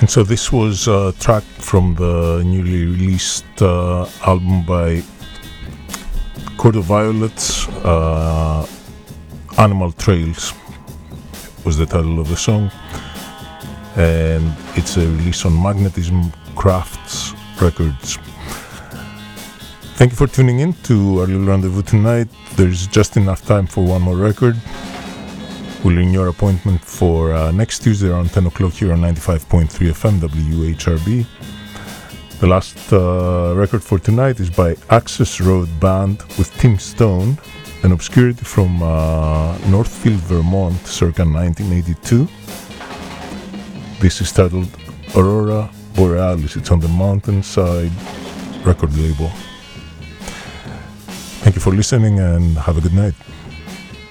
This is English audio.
And so this was a track from the newly released album by Court of Violets, Animal Trails was the title of the song, and it's a release on Magnetism Crafts Records. Thank you for tuning in to our little rendezvous tonight. There's just enough time for one more record. We'll ring your appointment for next Tuesday around 10 o'clock here on 95.3 FM WHRB. The last record for tonight is by Access Road Band with Tim Stone, an obscurity from Northfield, Vermont, circa 1982. This is titled Aurora Borealis. It's on the Mountainside record label. Thank you for listening and have a good night.